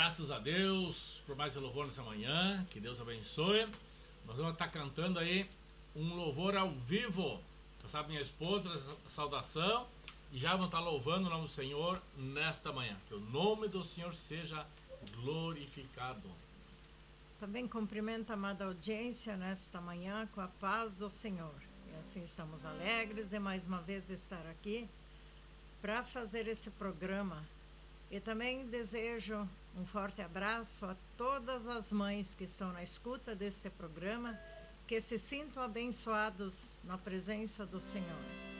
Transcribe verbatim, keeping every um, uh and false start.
Graças a Deus por mais um louvor nessa manhã, que Deus abençoe. Nós vamos estar cantando aí um louvor ao vivo. Passar minha esposa, a saudação, e já vamos estar louvando o nome do Senhor nesta manhã. Que o nome do Senhor seja glorificado. Também cumprimento a amada audiência nesta manhã com a paz do Senhor. E assim estamos alegres de mais uma vez estar aqui para fazer esse programa. E também desejo um forte abraço a todas as mães que estão na escuta desse programa, que se sintam abençoados na presença do Senhor.